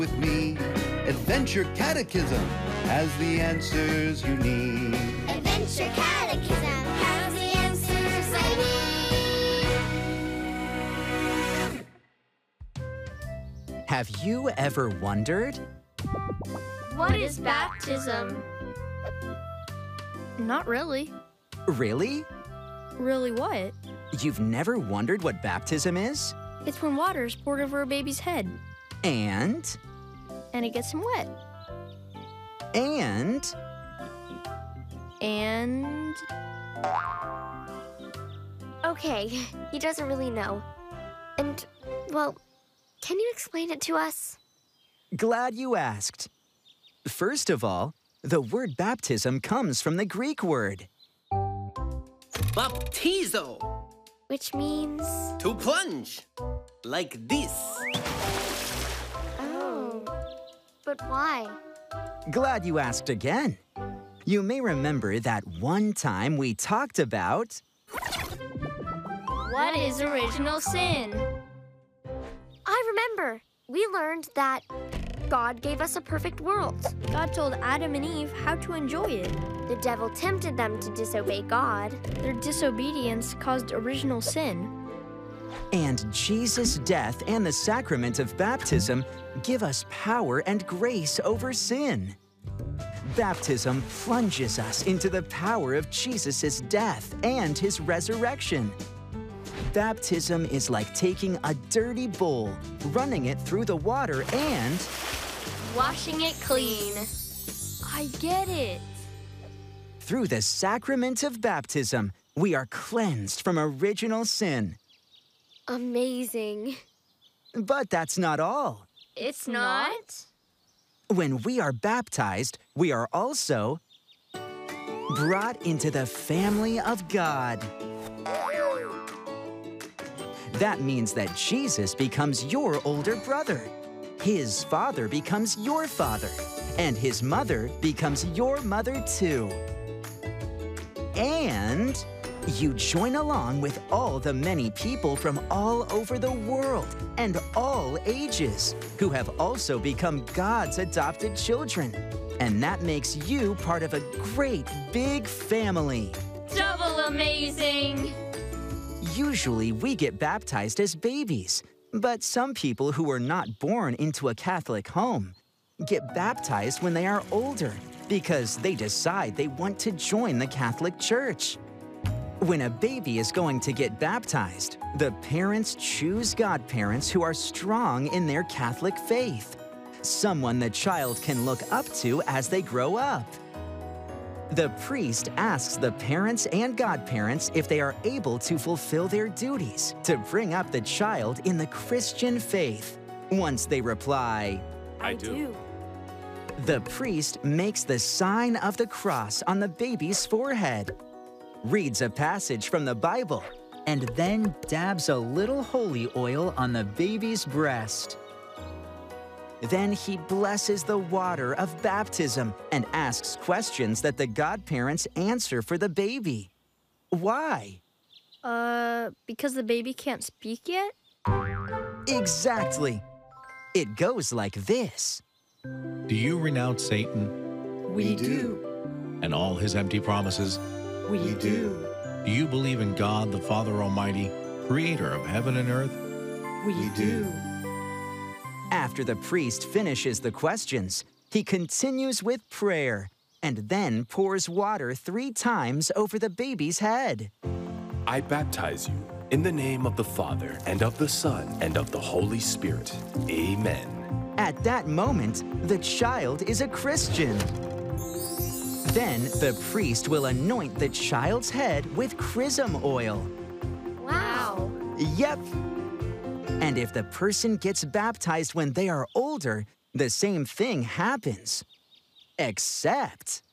with me. Adventure Catechism has the answers you need. Adventure Catechism has the answers I need. Have you ever wondered? What is baptism? Not really. Really? Really what? You've never wondered what baptism is? It's when water is poured over a baby's head. And? And it gets him wet. And? And... Okay, he doesn't really know. And, well, can you explain it to us? Glad you asked. First of all, the word baptism comes from the Greek word. Baptizo. Which means... To plunge. Like this. Oh. But why? Glad you asked again. You may remember that one time we talked about... What is original sin? I remember. We learned that God gave us a perfect world. God told Adam and Eve how to enjoy it. The devil tempted them to disobey God. Their disobedience caused original sin. And Jesus' death and the sacrament of baptism give us power and grace over sin. Baptism plunges us into the power of Jesus' death and his resurrection. Baptism is like taking a dirty bowl, running it through the water and... washing it clean. I get it. Through the sacrament of baptism, we are cleansed from original sin. Amazing. But that's not all. It's not? When we are baptized, we are also brought into the family of God. That means that Jesus becomes your older brother. His father becomes your father. And his mother becomes your mother too. And you join along with all the many people from all over the world and all ages who have also become God's adopted children. And that makes you part of a great big family. Double amazing! Usually we get baptized as babies, but some people who are not born into a Catholic home get baptized when they are older because they decide they want to join the Catholic Church. When a baby is going to get baptized, the parents choose godparents who are strong in their Catholic faith, someone the child can look up to as they grow up. The priest asks the parents and godparents if they are able to fulfill their duties to bring up the child in the Christian faith. Once they reply, I do. The priest makes the sign of the cross on the baby's forehead, reads a passage from the Bible, and then dabs a little holy oil on the baby's breast. Then he blesses the water of baptism and asks questions that the godparents answer for the baby. Why? Because the baby can't speak yet? Exactly. It goes like this. Do you renounce Satan We do. and all his empty promises? We do. Do you believe in God, the Father Almighty, creator of heaven and earth? We do. After the priest finishes the questions, he continues with prayer and then pours water 3 times over the baby's head. I baptize you in the name of the Father, and of the Son, and of the Holy Spirit. Amen. At that moment, the child is a Christian. Then the priest will anoint the child's head with chrism oil. Wow. Yep. And if the person gets baptized when they are older, the same thing happens. Except...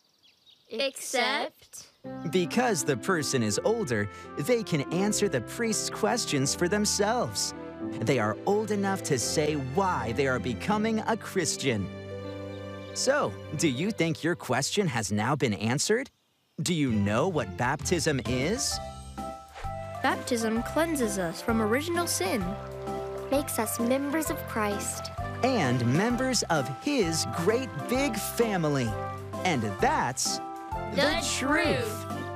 because the person is older, they can answer the priest's questions for themselves. They are old enough to say why they are becoming a Christian. So, do you think your question has now been answered? Do you know what baptism is? Baptism cleanses us from original sin. Makes us members of Christ. and members of his great big family. And that's The truth.